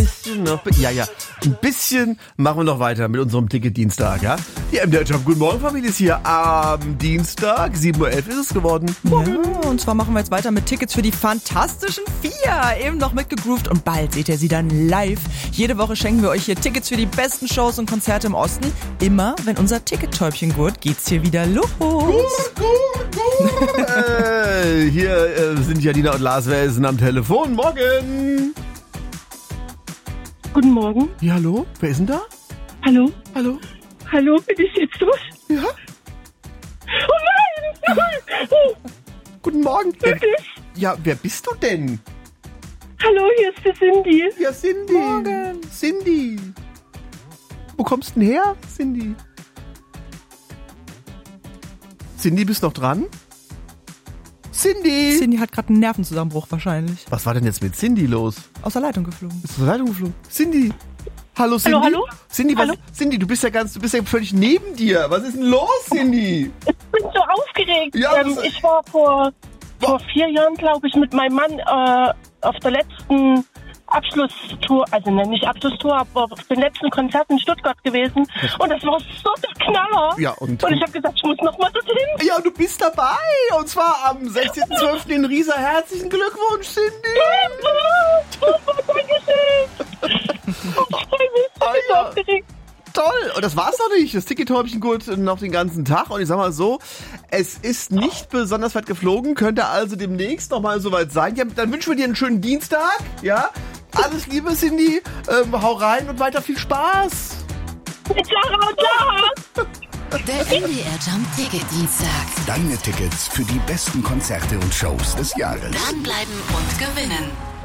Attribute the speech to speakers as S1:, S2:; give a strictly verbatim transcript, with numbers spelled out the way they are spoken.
S1: bisschen noch, ja, ja, ein bisschen machen wir noch weiter mit unserem Ticketdienstag, ja? Die M D R-Job, guten Morgen, Familie, ist hier am Dienstag, sieben Uhr elf ist es geworden.
S2: Ja, und zwar machen wir jetzt weiter mit Tickets für die Fantastischen Vier. Eben noch mitgegroovt und bald seht ihr sie dann live. Jede Woche schenken wir euch hier Tickets für die besten Shows und Konzerte im Osten. Immer, wenn unser Tickettäubchen gurt, geht's hier wieder los.
S1: Gut, gut, gut. äh, hier äh, sind Janina und Lars, wer ist denn am Telefon? Morgen.
S3: Guten Morgen.
S1: Ja, hallo? Wer ist denn da?
S3: Hallo?
S1: Hallo?
S3: Hallo, bin ich jetzt durch?
S1: Ja?
S3: Oh nein! Nein! Oh,
S1: Guten Morgen.
S3: wirklich?
S1: Ja, wer bist du denn?
S3: Hallo, hier ist die Cindy.
S1: Ja, Cindy.
S2: Morgen.
S1: Cindy. Wo kommst du denn her, Cindy? Cindy, bist du noch dran? Cindy!
S2: Cindy hat gerade einen Nervenzusammenbruch wahrscheinlich.
S1: Was war denn jetzt mit Cindy los?
S2: Aus der Leitung geflogen.
S1: Ist zur Leitung geflogen? Cindy! Hallo, Cindy?
S3: Hallo, hallo?
S1: Cindy, was,
S3: Hallo?
S1: Cindy, du bist ja ganz, du bist ja völlig neben dir. Was ist denn los, Cindy?
S3: Ich bin so aufgeregt.
S1: Ja,
S3: ähm,
S1: das-
S3: ich war vor, vor vier Jahren, glaube ich, mit meinem Mann äh, auf der letzten Abschlusstour, also ne, nicht Abschlusstour, aber auf dem letzten Konzert in Stuttgart gewesen. Und das war so der Knaller.
S1: Ja, und-
S3: Und ich habe gesagt, ich muss noch mal dorthin.
S1: Ja, du bist dabei. Und zwar am sechzehnten zwölften in Riesa. Herzlichen Glückwunsch, Cindy.
S3: Dankeschön. Ich freue mich. Ich bin so
S1: ja.
S3: aufgeregt.
S1: Toll. Und das war's noch nicht. Das Ticket-Häubchen gut noch den ganzen Tag. Und ich sag mal so, es ist nicht besonders weit geflogen. Könnte also demnächst noch mal soweit sein. Ja, dann wünschen wir dir einen schönen Dienstag. Ja. Alles Liebe, Cindy. Ähm, hau rein und weiter viel Spaß.
S3: Mit Sarah und Lara.
S4: Der M D R-Jump Ticketdienstag.
S5: Deine Tickets für die besten Konzerte und Shows des Jahres.
S4: Dranbleiben und gewinnen.